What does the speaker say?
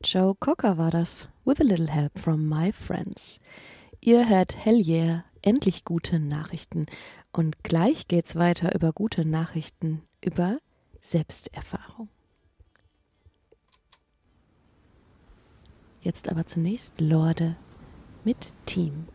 Joe Cocker war das, with a little help from my friends. Ihr hört Hell Yeah, endlich gute Nachrichten. Und gleich geht's weiter über gute Nachrichten, über Selbsterfahrung. Jetzt aber zunächst Lorde mit Team.